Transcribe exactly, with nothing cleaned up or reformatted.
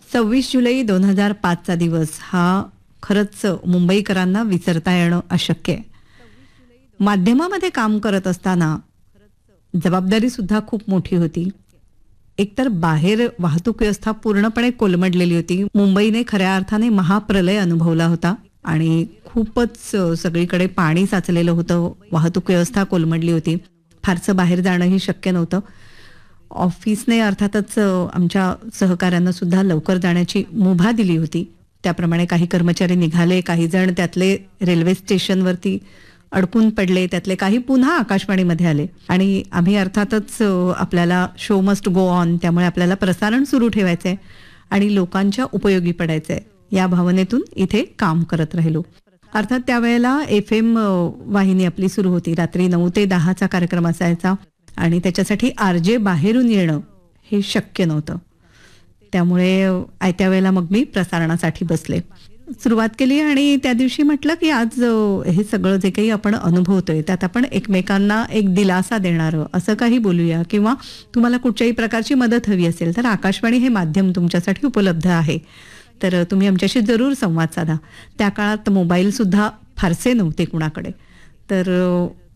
सव्वीस जुलै दोन हजार पाचचा दिवस हा खरंच मुंबईकरांना विसरता येणं अशक्य आहे. माध्यमामध्ये काम करत असताना जबाबदारी सुद्धा खूप मोठी होती. एकतर बाहेर वाहतूक व्यवस्था पूर्णपणे कोलमडलेली होती. मुंबईने खऱ्या अर्थाने महाप्रलय अनुभवला होता आणि खूपच सगळीकडे पाणी साचलेलं होतं. वाहतूक व्यवस्था कोलमडली होती. फारसं बाहेर जाणंही शक्य नव्हतं. ऑफिसने अर्थातच आमच्या सहकाऱ्यांना सुद्धा लवकर जाण्याची मुभा दिली होती. त्याप्रमाणे काही कर्मचारी निघाले, काही जण त्यातले रेल्वे स्टेशनवरती अडकून पडले, त्यातले काही पुन्हा आकाशवाणीमध्ये आले आणि आम्ही अर्थातच आपल्याला शो मस्ट गो ऑन, त्यामुळे आपल्याला प्रसारण सुरू ठेवायचंय आणि लोकांच्या उपयोगी पडायचंय या भावनेतून इथे काम करत राहिलो. अर्थात त्यावेळेला एफ एम वाहिनी आपली सुरू होती. रात्री नऊ ते दहाचा कार्यक्रम असायचा आणि त्याच्यासाठी आरजे बाहेरून येणं हे शक्य नव्हतं. त्यामुळे आयत्या वेळेला मग मी प्रसारणासाठी बसले, सुरुवात केली आणि त्या दिवशी म्हटलं की आज हे सगळं जे काही आपण अनुभवतोय त्यात आपण एकमेकांना एक दिलासा देणारं असं काही बोलूया, किंवा तुम्हाला कुठच्याही प्रकारची मदत हवी असेल तर आकाशवाणी हे माध्यम तुमच्यासाठी उपलब्ध आहे, तर तुम्ही आमच्याशी जरूर संवाद साधा. त्या काळात मोबाईल सुद्धा फारसे नव्हते कुणाकडे, तर